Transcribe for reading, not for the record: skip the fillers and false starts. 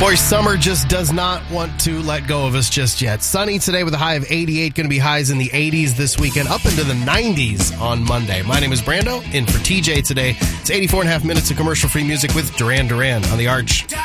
Boy, summer just does not want to let go of us just yet. Sunny today with a high of 88, going to be highs in the 80s this weekend, up into the 90s on Monday. My name is Brando, in for TJ today. It's 84 and a half minutes of commercial-free music with Duran Duran on The Arch.